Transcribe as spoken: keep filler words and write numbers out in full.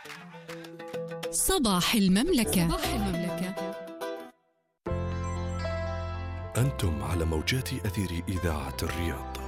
صباح المملكة, صباح المملكة. أنتم على موجات أثير إذاعة الرياض.